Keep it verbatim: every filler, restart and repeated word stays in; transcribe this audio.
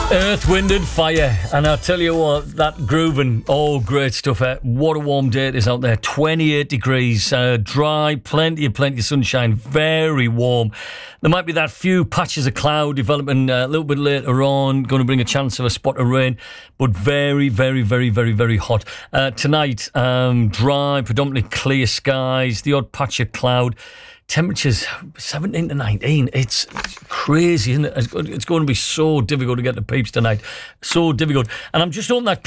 Earth, Wind and Fire. And I'll tell you what, that grooving, oh, great stuff. Eh? What a warm day it is out there. twenty-eight degrees, uh, dry, plenty of, plenty of sunshine, very warm. There might be that few patches of cloud developing uh, a little bit later on, going to bring a chance of a spot of rain, but very, very, very, very, very hot. Uh, tonight, um, dry, predominantly clear skies, the odd patch of cloud. Temperatures seventeen to nineteen. It's crazy, isn't it? It's going to be so difficult to get the peeps tonight. So difficult. And I'm just hoping that